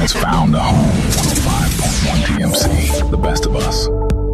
has found a home. 105.1 TMC, the best of us.